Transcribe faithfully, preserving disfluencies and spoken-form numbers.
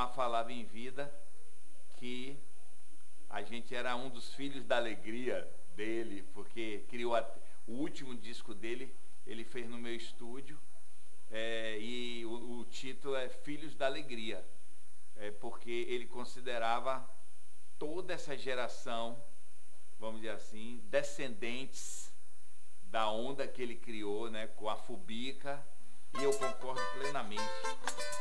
Gilmar falava em vida que a gente era um dos filhos da alegria dele, porque criou a, o último disco dele, ele fez no meu estúdio, é, e o, o título é Filhos da Alegria, é, porque ele considerava toda essa geração, vamos dizer assim, descendentes da onda que ele criou, né, com a Fubica, e eu concordo plenamente.